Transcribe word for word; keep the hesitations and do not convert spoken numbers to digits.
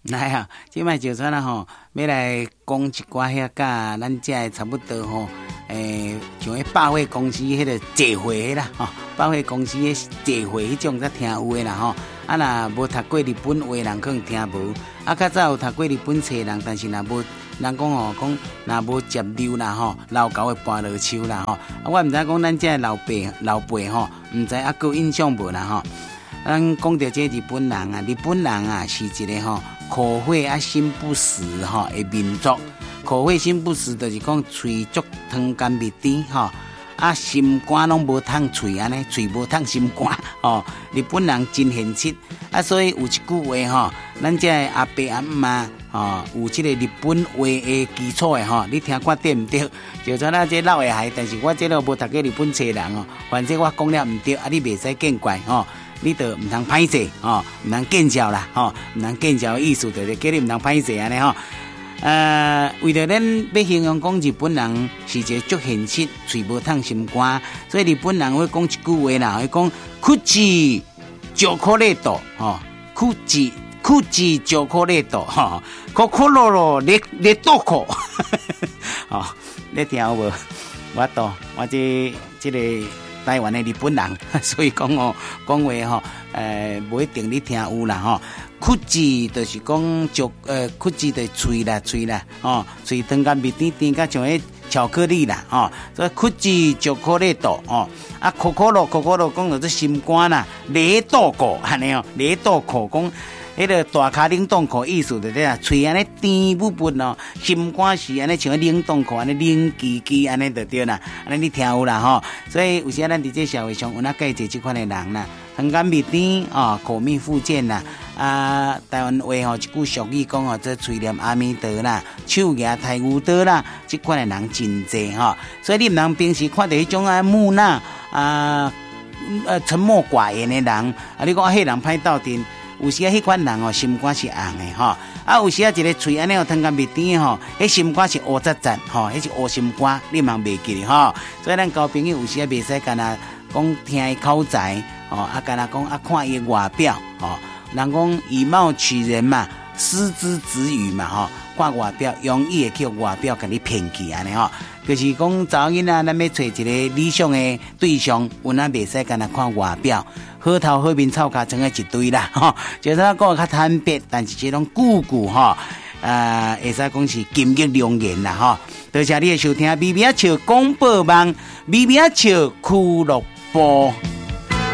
来啊，即摆就算啦吼，要来讲一寡遐甲咱遮的差不多吼，诶、欸，像迄百货公司迄个聚会啦吼，百货公司迄聚会迄种才听有诶啦吼。啊，若无读过日本话人可能听无，啊，较早有读过日本册人，但是若无人讲吼，讲若无接溜啦吼，老狗会搬落手啦吼。啊，我毋知讲咱遮老爸老辈吼，毋知啊有印象无啦吼。咱讲到这日本人啊，日本人啊是一个吼口惠啊心不实吼的民族。口惠心不实就是讲嘴足汤干蜜甜吼，啊心肝拢无通嘴安尼，嘴无通心肝吼。日本人真现实啊，所以有一句话吼，咱这阿伯阿妈吼有这个日本话的基础的吼，你听看对唔对？就像咱这老的孩，但是我这个无读过日本册人哦，反正我讲了唔对，啊你袂使见怪吼。你就唔通歹势吼，唔通见笑啦吼，唔通见笑的意思就是叫你唔通歹势安尼吼。呃，为了咱要形容讲日本人是一个足现实，嘴无烫心肝，所以日本人会讲一句话啦，会讲苦子巧克力豆吼，苦子苦子巧克力豆吼，可可乐乐热热豆壳，吼，你听有无？我多我这这个。台湾的日本人，所以讲哦，讲话吼，呃，无一定你听有啦吼。苦字就是讲就呃，苦字就脆啦，脆啦，哦，脆汤甲蜜甜甜，甲像迄巧克力啦，哦，所以苦字巧克力豆哦，啊，可可乐可可乐讲到这心肝啦，热豆果安尼哦，热豆果讲。迄个大卡冷冻库意思就是啊，喙安尼甜不不哦，心肝是安尼像冷冻库安尼冷叽叽安尼就对啦，安尼你听有啦吼。所以有时咱伫这社会上有哪介济这款的人啦，汤干蜜甜哦，口蜜腹剑啦，啊，台湾话吼一句俗语讲吼，这嘴念阿弥陀啦，手举太牛刀啦，这款的人真济吼。所以你毋通平时看到迄种啊木讷啊呃沉默寡言的人，啊，你讲迄人歹斗阵。有时啊，迄款人哦，心肝是红的吼，啊，有时啊，一个嘴安尼哦，汤干蜜甜吼，迄心肝是乌杂杂吼，迄是乌心肝，你茫袂记哩吼。所以咱交朋友有时啊，袂使干那讲听伊口才吼，啊，干那讲啊，看伊外表吼。人讲以貌取人嘛，失之子语嘛吼，看外表容易会去外表甲你骗去安尼吼。就是讲查某囡仔，咱要找一个理想的对象，有哪袂使干那看外表。好头好面臭脚整个一堆啦，吼，就是咱讲较坦白，但是这种句句吼，呃，会使讲是金玉良言啦，吼。多谢你的收听，咪咪啊笑广播网，咪咪啊笑俱乐部。